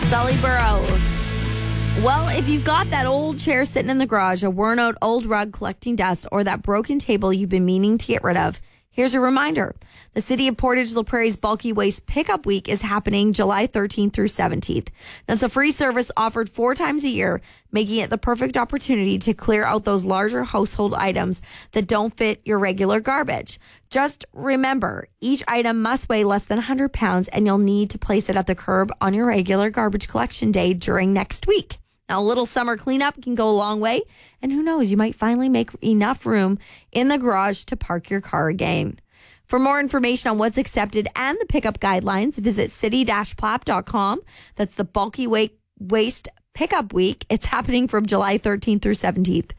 Sully Burrows. Well, if you've got that old chair sitting in the garage, a worn out old rug collecting dust, or that broken table you've been meaning to get rid of, here's a reminder. The City of Portage La Prairie's Bulky Waste Pickup Week is happening July 13th through 17th. That's a free service offered 4 times a year, making it the perfect opportunity to clear out those larger household items that don't fit your regular garbage. Just remember, each item must weigh less than 100 pounds, and you'll need to place it at the curb on your regular garbage collection day during next week. Now, a little summer cleanup can go a long way, and who knows, you might finally make enough room in the garage to park your car again. For more information on what's accepted and the pickup guidelines, visit city-plap.com. That's the Bulky Waste Pickup Week. It's happening from July 13th through 17th.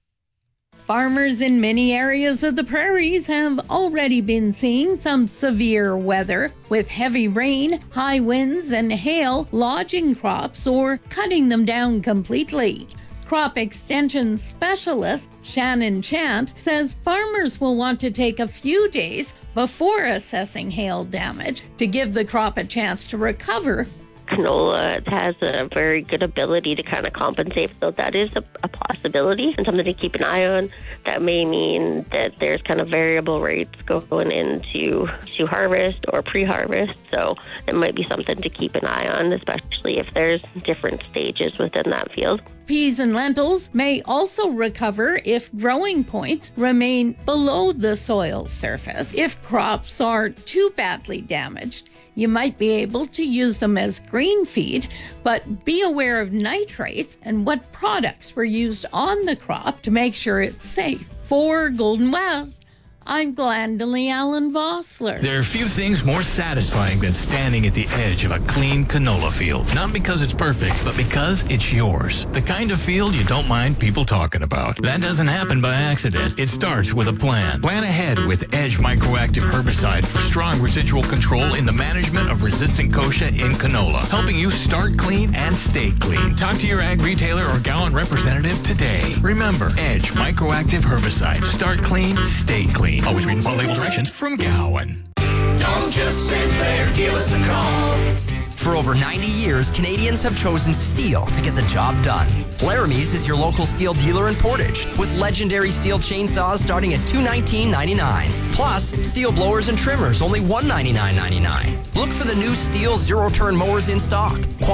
Farmers in many areas of the prairies have already been seeing some severe weather, with heavy rain, high winds, and hail lodging crops or cutting them down completely. Crop extension specialist Shannon Chant says farmers will want to take a few days before assessing hail damage to give the crop a chance to recover. Canola has a very good ability to kind of compensate, so that is a possibility and something to keep an eye on. That may mean that there's kind of variable rates going into harvest or pre-harvest, so it might be something to keep an eye on, especially if there's different stages within that field. Peas and lentils may also recover if growing points remain below the soil's surface. If crops are too badly damaged, you might be able to use them as green feed, but be aware of nitrates and what products were used on the crop to make sure it's safe. For Golden West, I'm Glendalee Allen Vossler. There are few things more satisfying than standing at the edge of a clean canola field. Not because it's perfect, but because it's yours. The kind of field you don't mind people talking about. That doesn't happen by accident. It starts with a plan. Plan ahead with Edge Microactive Herbicide for strong residual control in the management of resistant kochia in canola, helping you start clean and stay clean. Talk to your ag retailer or Gowan representative today. Remember, Edge Microactive Herbicide. Start clean, stay clean. Always read and follow label directions from Gowan. Don't just sit there, give us the call. For over 90 years, Canadians have chosen steel to get the job done. Laramie's is your local steel dealer in Portage, with legendary steel chainsaws starting at $219.99. Plus, steel blowers and trimmers only $199.99. Look for the new steel zero-turn mowers in stock.